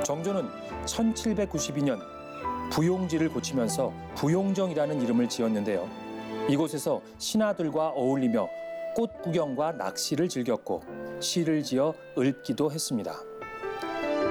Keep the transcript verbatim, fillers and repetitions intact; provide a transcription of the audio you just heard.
정조는 천칠백구십이 년 부용지를 고치면서 부용정이라는 이름을 지었는데요. 이곳에서 신하들과 어울리며 꽃 구경과 낚시를 즐겼고 시를 지어 읊기도 했습니다.